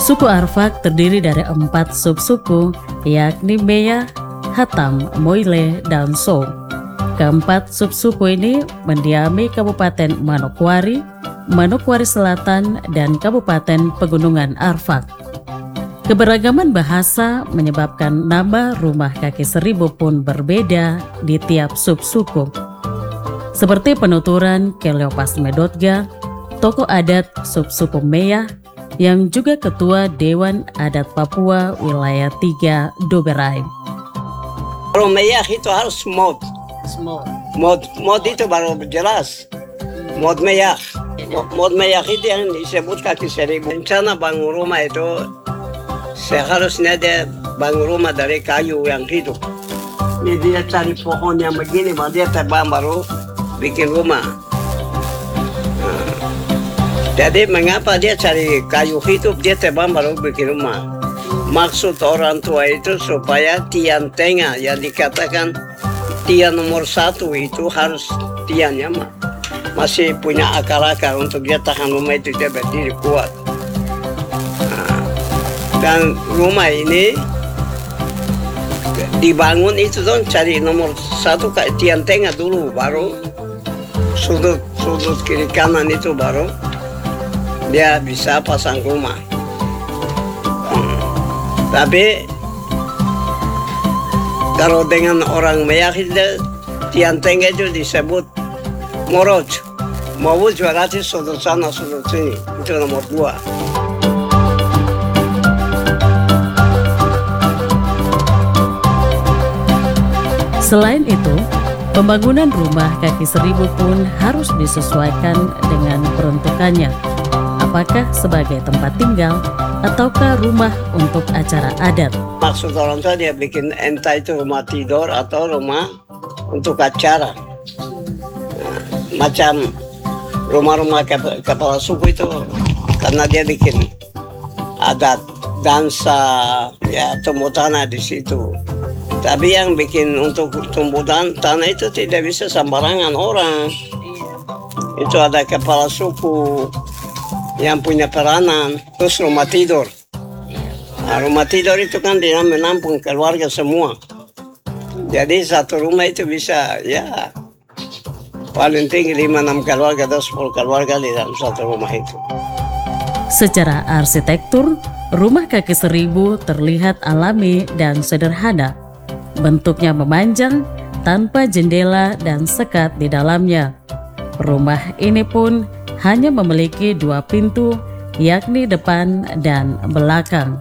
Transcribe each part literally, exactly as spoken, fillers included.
Suku Arfak terdiri dari empat subsuku, yakni Meya, Hatam, Moyle, dan So. Keempat subsuku ini mendiami Kabupaten Manokwari, Manokwari Selatan, dan Kabupaten Pegunungan Arfak. Keberagaman bahasa menyebabkan nama rumah kaki seribu pun berbeda di tiap subsuku. Seperti penuturan Keleopas Medotga, tokoh adat subsuku Meya, yang juga ketua Dewan Adat Papua Wilayah tiga Doberai. Kalau Meyak itu harus mod. Mod, mod itu baru jelas. Mod Meyak. Mod Meyak itu yang disebut kaki seribu. Rencana bangun rumah itu seharusnya dia bangun rumah dari kayu yang hidup. Ini dia cari pohon yang begini, dia tebang baru bikin rumah. Jadi mengapa dia cari kayu hidup, dia tebang baru bikin rumah. Maksud orang tua itu supaya tiang tengah yang dikatakan tiang nomor satu itu harus tiangnya masih punya akar-akar untuk dia tahan rumah itu, dia berdiri kuat. Nah, dan rumah ini dibangun itu dong cari nomor satu tiang tengah dulu, baru sudut sudut kiri kanan itu baru dia bisa pasang rumah. Hmm. Tapi kalau dengan orang Meyak itu tiang tengah itu disebut moroj. Moroj berarti sudut sana sudut sini, itu nomor dua. Selain itu, pembangunan rumah kaki seribu pun harus disesuaikan dengan peruntukannya. Apakah sebagai tempat tinggal ataukah rumah untuk acara adat? Maksud orang tua dia bikin entah itu rumah tidur atau rumah untuk acara. Nah, macam rumah-rumah kep kepala suku itu karena dia bikin adat, dansa, ya tumbuh tanah di situ. Tapi yang bikin untuk tumbuh tanah itu tidak bisa sembarangan orang. Itu ada kepala suku yang punya peranan, terus rumah tidur. Nah, rumah tidur itu kan dia menampung keluarga semua. Jadi satu rumah itu bisa ya paling tinggi lima enam keluarga atau sepuluh keluarga di dalam satu rumah itu. Secara arsitektur, rumah kaki seribu terlihat alami dan sederhana. Bentuknya memanjang tanpa jendela dan sekat di dalamnya. Rumah ini pun hanya memiliki dua pintu, yakni depan dan belakang.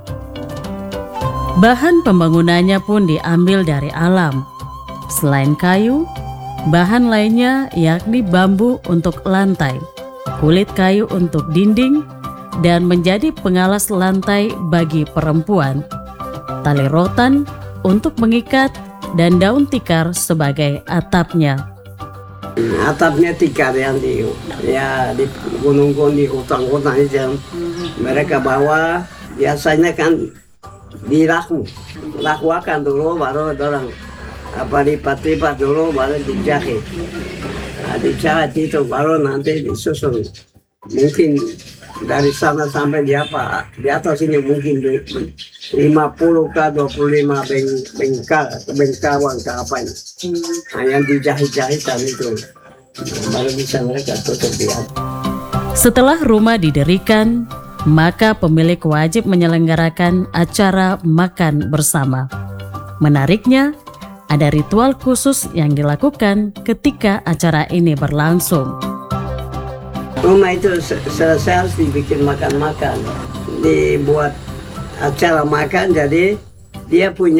Bahan pembangunannya pun diambil dari alam. Selain kayu, bahan lainnya yakni bambu untuk lantai, kulit kayu untuk dinding, dan menjadi pengalas lantai bagi perempuan, tali rotan untuk mengikat, dan daun tikar sebagai atapnya. Atapnya tikar yang di ya di gunung-gunung, di hutan-hutan itu mereka bawa, biasanya kan diraku lakukan dulu baru orang apa lipat-lipat dulu baru dijahit. Nah, dijahit itu baru nanti disusun, mungkin dari sana sampai di apa di atas ini mungkin lima puluh ke dua puluh lima beng bengkal bengkawan ke apa ini. Nah, yang dijahit-jahitan itu baru bisa mereka tutup di atas. Setelah rumah didirikan, maka pemilik wajib menyelenggarakan acara makan bersama. Menariknya, ada ritual khusus yang dilakukan ketika acara ini berlangsung. Rumah itu selesai harus dibikin makan-makan, dibuat acara makan, jadi dia punya